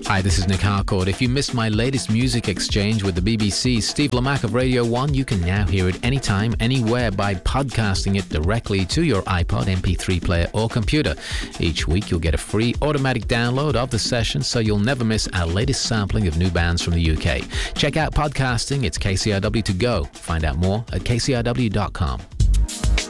Hi, this is Nick Harcourt. If you missed my latest music exchange with the BBC, Steve Lamacq of Radio 1, you can now hear it anytime, anywhere by podcasting it directly to your iPod, MP3 player or computer. Each week you'll get a free automatic download of the session so you'll never miss our latest sampling of new bands from the UK. Check out podcasting, it's KCRW to go. Find out more at kcrw.com.